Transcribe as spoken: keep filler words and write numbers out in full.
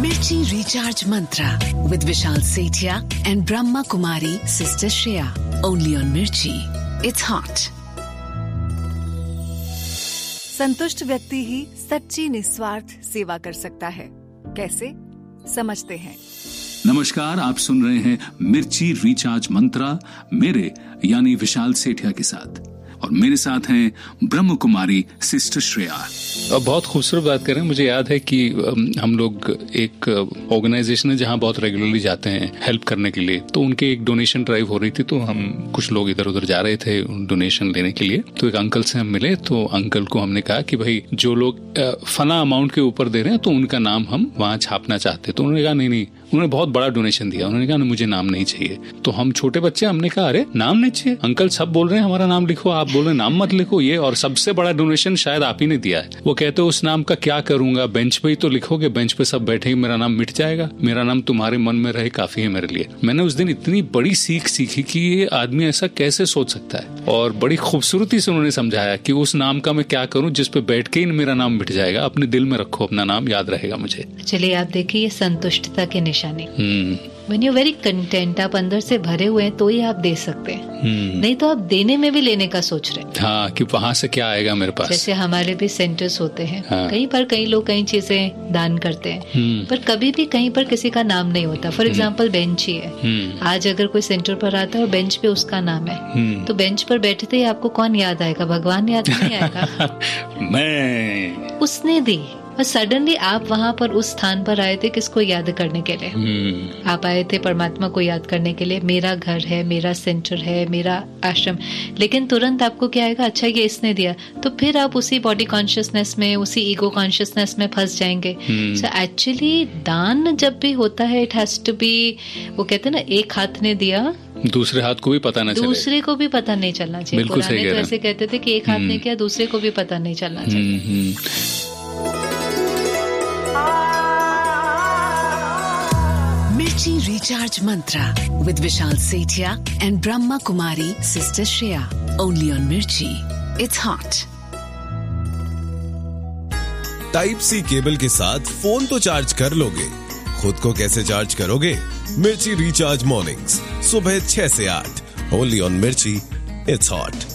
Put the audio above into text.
Mirchi Recharge Mantra with Vishal Sethia and Brahma Kumari Sister Shreya. Only on Mirchi. It's hot. संतुष्ट व्यक्ति ही सच्ची निस्वार्थ सेवा कर सकता है। कैसे? समझते हैं। नमस्कार, आप सुन रहे हैं मिर्ची रिचार्ज मंत्रा मेरे यानी विशाल सेठिया के साथ, और मेरे साथ हैं ब्रह्म कुमारी सिस्टर श्रेया। बहुत खूबसूरत बात कर रहे हैं। मुझे याद है कि हम लोग एक ऑर्गेनाइजेशन है जहां बहुत रेगुलरली जाते हैं हेल्प करने के लिए, तो उनके एक डोनेशन ड्राइव हो रही थी, तो हम कुछ लोग इधर उधर जा रहे थे डोनेशन लेने के लिए। तो एक अंकल से हम मिले, तो अंकल को हमने कहा कि भाई जो लोग फला अमाउंट के ऊपर दे रहे हैं तो उनका नाम हम वहां छापना चाहते। तो उन्होंने कहा नहीं नहीं, उन्होंने बहुत बड़ा डोनेशन दिया, उन्होंने कहा मुझे नाम नहीं चाहिए। तो हम छोटे बच्चे, हमने कहा अरे नाम नहीं चाहिए, अंकल सब बोल रहे हैं हमारा नाम लिखो, आप बोल रहे हैं नाम मत लिखो, ये और सबसे बड़ा डोनेशन शायद आप ही ने दिया है। वो कहते उस नाम का क्या करूंगा, बेंच पे ही तो लिखोगे, बेंच पे सब बैठेंगे, मेरा नाम मिट जाएगा, मेरा नाम तुम्हारे मन में रहे काफी है मेरे लिए। मैंने उस दिन इतनी बड़ी सीख सीखी कि ये आदमी ऐसा कैसे सोच सकता है, और बड़ी खूबसूरती से उन्होंने समझाया कि उस नाम का मैं क्या करूं जिसपे बैठ के ही मेरा नाम मिट जाएगा। अपने दिल में रखो, अपना नाम याद रहेगा मुझे। चलिए आप देखिए, ये संतुष्टता की निशानी। When you're very content, आप अंदर से भरे हुए हैं तो ही आप दे सकते हैं, नहीं तो आप देने में भी लेने का सोच रहे हैं। हाँ, कि वहां से क्या आएगा मेरे पास। जैसे हमारे भी सेंटर्स होते हैं, हाँ। कहीं पर कई लोग कई चीजें दान करते हैं, पर कभी भी कहीं पर किसी का नाम नहीं होता। फॉर एग्जाम्पल बेंच ही है, आज अगर कोई सेंटर पर आता है और बेंच पे उसका नाम है, तो बेंच पर बैठते ही आपको कौन याद आएगा? भगवान याद नहीं आएगा। मैं उसने दी, और सडनली आप वहाँ पर उस स्थान पर आए थे किसको याद करने के लिए? hmm. आप आए थे परमात्मा को याद करने के लिए। मेरा घर है, मेरा सेंटर है, मेरा आश्रम, लेकिन तुरंत आपको क्या आएगा? अच्छा ये इसने दिया, तो फिर आप उसी बॉडी कॉन्शियसनेस में, उसी ईगो कॉन्शियसनेस में फंस जाएंगे। सो एक्चुअली दान जब भी होता है, इट हैज टू बी, वो कहते हैं ना, एक हाथ ने दिया दूसरे हाथ को भी पता न चले, दूसरे को भी पता नहीं चलना चाहिए। पुराने तो ऐसे कहते थे कि एक हाथ ने किया, दूसरे को भी पता नहीं चलना चाहिए। Mirchi Recharge Mantra with Vishal Sethia and Brahma Kumari Sister Shreya. Only on Mirchi. It's hot. Type C cable के साथ फोन तो चार्ज कर लोगे, खुद को कैसे चार्ज करोगे? मिर्ची रिचार्ज मॉर्निंग्स सुबह छह से आठ। Only on Mirchi. It's hot.